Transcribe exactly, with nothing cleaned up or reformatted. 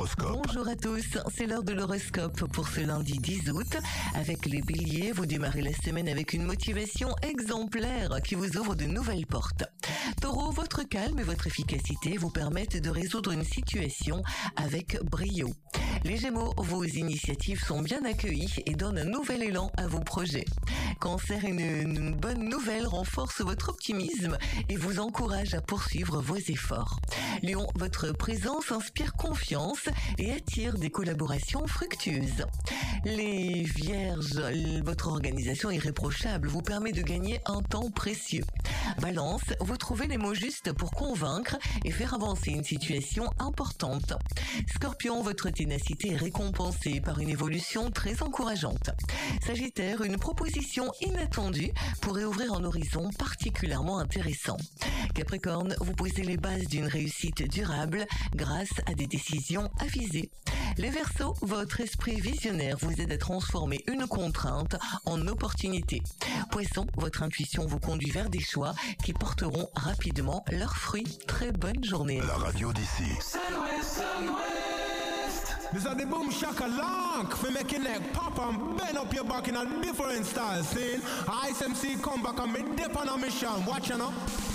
L'horoscope. Bonjour à tous, c'est l'heure de l'horoscope pour ce lundi dix août. Avec les béliers, vous démarrez la semaine avec une motivation exemplaire qui vous ouvre de nouvelles portes. Taureau, votre calme et votre efficacité vous permettent de résoudre une situation avec brio. Les Gémeaux, vos initiatives sont bien accueillies et donnent un nouvel élan à vos projets. Cancer, une, une bonne nouvelle renforce votre optimisme et vous encourage à poursuivre vos efforts. Lion, votre présence inspire confiance et attire des collaborations fructueuses. Les Vierges, votre organisation irréprochable vous permet de gagner un temps précieux. Balance, vous trouvez les mots justes pour convaincre et faire avancer une situation importante. Scorpion, votre ténacité est récompensée par une évolution très encourageante. Sagittaire, une proposition inattendue pourrait ouvrir un horizon particulièrement intéressant. Capricorne, vous posez les bases d'une réussite durable grâce à des décisions avisées. Les Verseaux, votre esprit visionnaire vous aide à transformer une contrainte en opportunité. Poissons, votre intuition vous conduit vers des choix qui porteront rapidement leurs fruits. Très bonne journée. La radio d'ici. This is the boom shaka long for making neck pop and bend up your back in a different style. Saying I S M C come back and me dip on a mission. Watch you know.